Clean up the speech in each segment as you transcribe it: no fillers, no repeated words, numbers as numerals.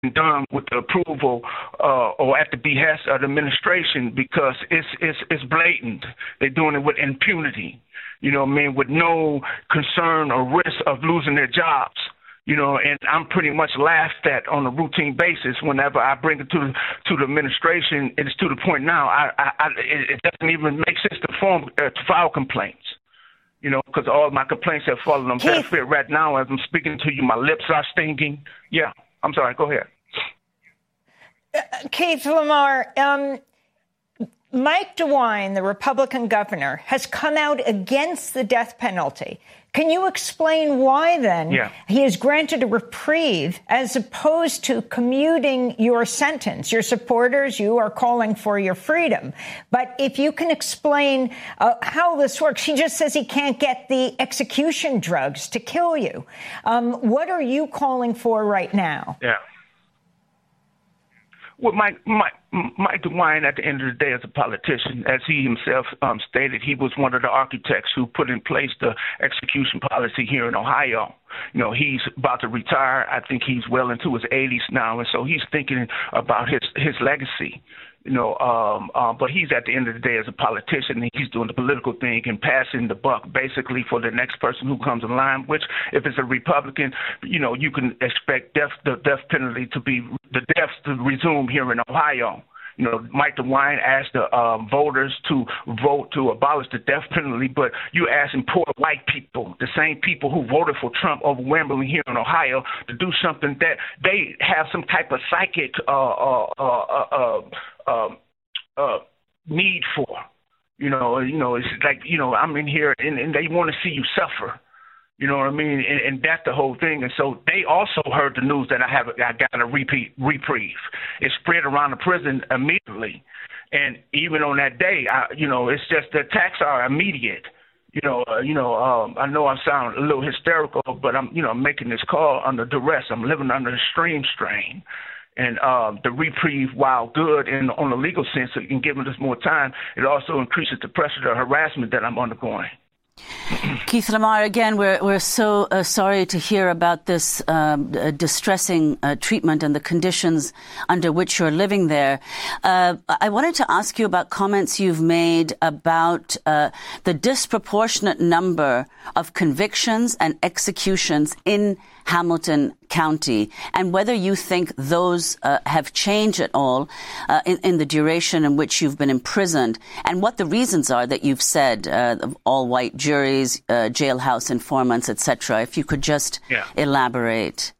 done with the approval or at the behest of the administration, because it's blatant. They're doing it with impunity, with no concern or risk of losing their jobs. And I'm pretty much laughed at on a routine basis whenever I bring it to the administration. It's to the point now it doesn't even make sense to file complaints. Because all of my complaints have fallen on deaf ears. Right now, as I'm speaking to you, my lips are stinging. Yeah, I'm sorry. Go ahead. Keith Lamar, Mike DeWine, the Republican governor, has come out against the death penalty. Can you explain why, then, he is granted a reprieve as opposed to commuting your sentence? Your supporters, you are calling for your freedom. But if you can explain how this works, he just says he can't get the execution drugs to kill you. What are you calling for right now? Yeah. Well, Mike DeWine, at the end of the day, is a politician. As he himself stated, he was one of the architects who put in place the execution policy here in Ohio. He's about to retire. I think he's well into his 80s now, and so he's thinking about his legacy. But he's at the end of the day as a politician, he's doing the political thing and passing the buck basically for the next person who comes in line, which if it's a Republican, you can expect the death penalty the deaths to resume here in Ohio. Mike DeWine asked the voters to vote to abolish the death penalty, but you asking poor white people, the same people who voted for Trump overwhelmingly here in Ohio, to do something that they have some type of psychic need for. It's like, I'm in here and they want to see you suffer. You know what I mean? And that's the whole thing. And so they also heard the news that I got a reprieve. It spread around the prison immediately. And even on that day, it's just the attacks are immediate. I know I sound a little hysterical, but I'm making this call under duress. I'm living under extreme strain. And the reprieve, while good on the legal sense, so you can give us more time, it also increases the pressure, the harassment that I'm undergoing. Keith Lamar, again, we're so sorry to hear about this distressing treatment and the conditions under which you're living there. I wanted to ask you about comments you've made about the disproportionate number of convictions and executions in Hamilton County, and whether you think those have changed at all in the duration in which you've been imprisoned, and what the reasons are that you've said, all-white juries, jailhouse informants, etc. If you could just elaborate.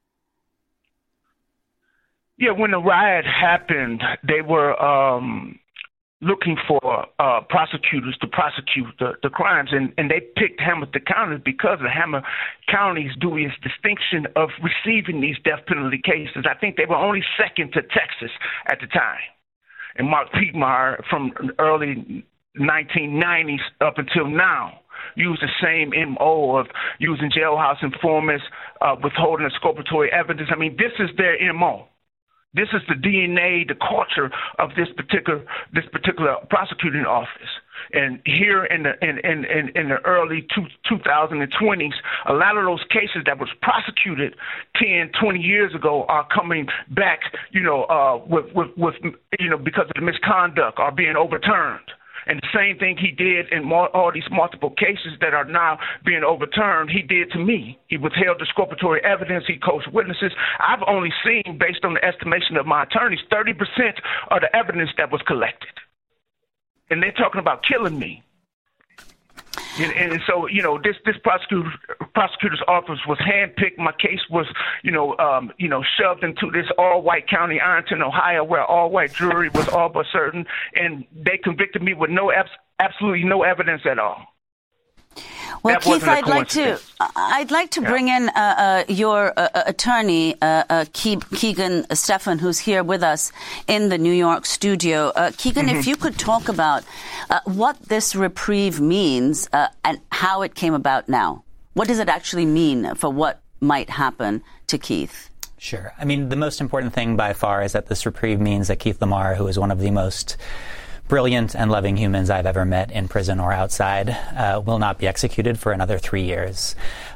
Yeah, when the riot happened, they were looking for prosecutors to prosecute the crimes, and they picked Hamilton County because of Hamilton County's dubious distinction of receiving these death penalty cases. I think they were only second to Texas at the time. And Mark Piedmont from the early 1990s up until now used the same MO of using jailhouse informants, withholding exculpatory evidence. I mean, this is their MO. This is the DNA, the culture of this particular prosecuting office. And here in the early 2020s, a lot of those cases that was prosecuted 10, 20 years ago are coming back, with because of the misconduct, are being overturned. And the same thing he did in all these multiple cases that are now being overturned, he did to me. He withheld exculpatory evidence. He coached witnesses. I've only seen, based on the estimation of my attorneys, 30% of the evidence that was collected. And they're talking about killing me. And so, this prosecutor's office was handpicked. My case was, shoved into this all-white county, Ironton, Ohio, where all-white jury was all but certain, and they convicted me with absolutely no evidence at all. Well, Keith, I'd like to bring in your attorney, Keegan Stephan, who's here with us in the New York studio. Keegan, if you could talk about what this reprieve means and how it came about now. What does it actually mean for what might happen to Keith? Sure. I mean, the most important thing by far is that this reprieve means that Keith Lamar, who is one of the most brilliant and loving humans I've ever met in prison or outside, will not be executed for another 3 years.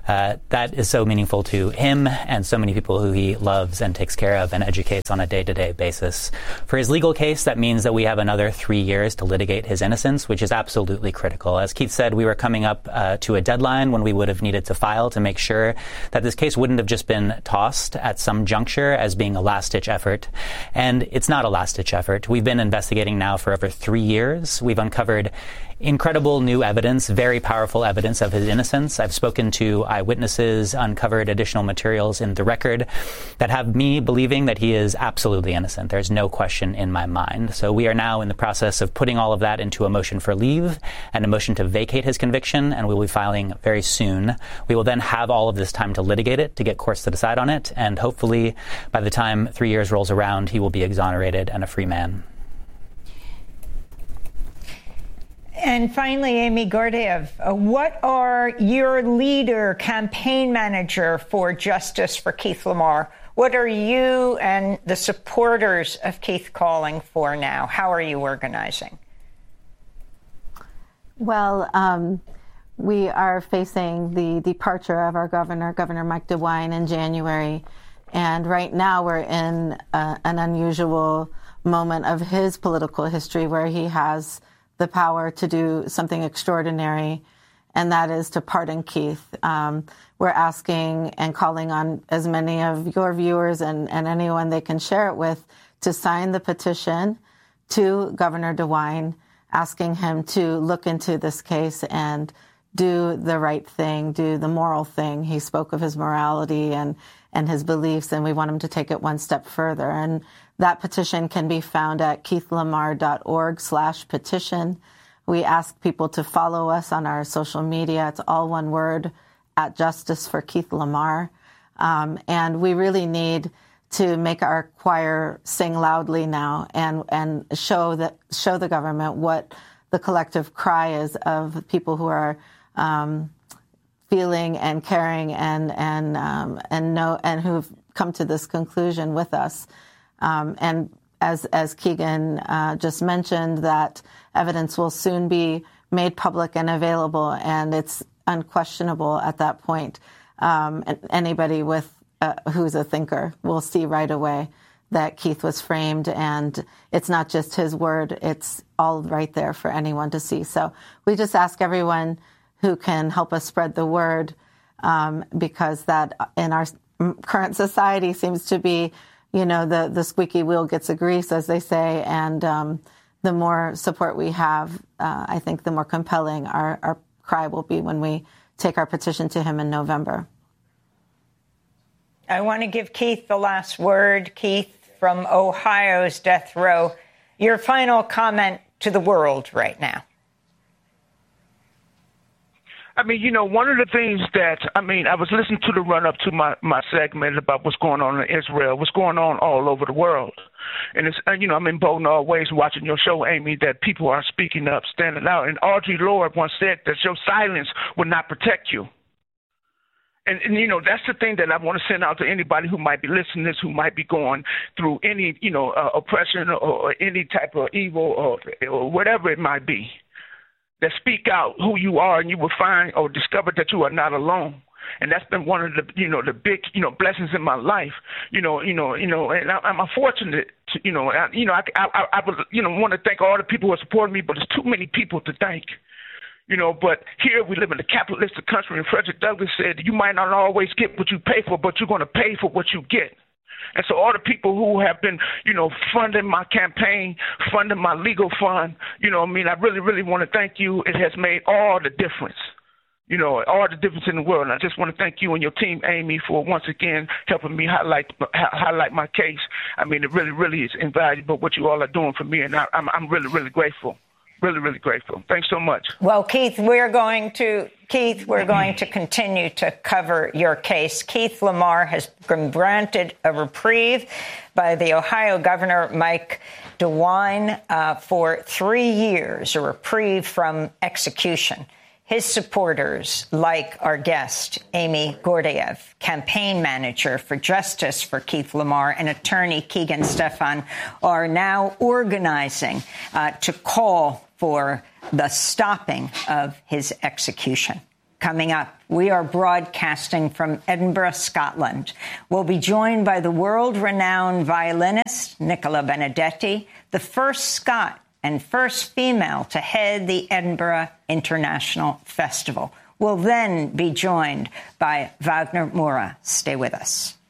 That is so meaningful to him and so many people who he loves and takes care of and educates on a day-to-day basis. For his legal case, that means that we have another 3 years to litigate his innocence, which is absolutely critical. As Keith said, we were coming up to a deadline when we would have needed to file to make sure that this case wouldn't have just been tossed at some juncture as being a last-ditch effort. And it's not a last-ditch effort. We've been investigating now for over 3 years. We've uncovered incredible new evidence, very powerful evidence of his innocence. I've spoken to eyewitnesses, uncovered additional materials in the record that have me believing that he is absolutely innocent. There's no question in my mind. So we are now in the process of putting all of that into a motion for leave and a motion to vacate his conviction, and we will be filing very soon. We will then have all of this time to litigate it, to get courts to decide on it, and hopefully by the time 3 years rolls around, he will be exonerated and a free man. And finally, Amy Gordeev, what are your leader, campaign manager for justice for Keith Lamar? What are you and the supporters of Keith calling for now? How are you organizing? Well, we are facing the departure of our Governor Mike DeWine, in January. And right now we're in an unusual moment of his political history where he has the power to do something extraordinary, and that is to pardon Keith. We're asking and calling on as many of your viewers and anyone they can share it with to sign the petition to Governor DeWine, asking him to look into this case and do the right thing, do the moral thing. He spoke of his morality and his beliefs, and we want him to take it one step further. And that petition can be found at keithlamar.org/petition. We ask people to follow us on our social media. It's all one word, at Justice for Keith Lamar. And we really need to make our choir sing loudly now and show the government what the collective cry is of people who are feeling and caring and who've come to this conclusion with us. And as Keegan just mentioned, that evidence will soon be made public and available, and it's unquestionable at that point. And anybody who's a thinker will see right away that Keith was framed, and it's not just his word, it's all right there for anyone to see. So we just ask everyone who can help us spread the word, because that in our current society seems to be, the squeaky wheel gets the grease, as they say, and the more support we have, I think the more compelling our cry will be when we take our petition to him in November. I want to give Keith the last word. Keith, from Ohio's death row, your final comment to the world right now. I mean, one of the things that, I was listening to the run-up to my segment about what's going on in Israel, what's going on all over the world. And it's, I'm emboldened always watching your show, Amy, that people are speaking up, standing out. And Audre Lorde once said that your silence will not protect you. And that's the thing that I want to send out to anybody who might be listening to this, who might be going through any, oppression or any type of evil or whatever it might be. That speak out who you are, and you will find or discover that you are not alone. And that's been one of the, the big, blessings in my life. And I'm fortunate to, I would, want to thank all the people who are supporting me, but there's too many people to thank. But here we live in a capitalistic country, and Frederick Douglass said, you might not always get what you pay for, but you're going to pay for what you get. And so all the people who have been, funding my campaign, funding my legal fund, I really, really want to thank you. It has made all the difference, all the difference in the world. And I just want to thank you and your team, Amy, for once again helping me highlight my case. It really, really is invaluable what you all are doing for me, and I'm really, really grateful. Really, really grateful. Thanks so much. Well, Keith, we're going to continue to cover your case. Keith Lamar has been granted a reprieve by the Ohio Governor Mike DeWine for 3 years, a reprieve from execution. His supporters, like our guest, Amy Gordeev, campaign manager for Justice for Keith Lamar, and attorney Keegan Stefan, are now organizing to call for the stopping of his execution. Coming up, we are broadcasting from Edinburgh, Scotland. We'll be joined by the world-renowned violinist Nicola Benedetti, the first Scot and first female to head the Edinburgh International Festival. We'll then be joined by Wagner Moura. Stay with us.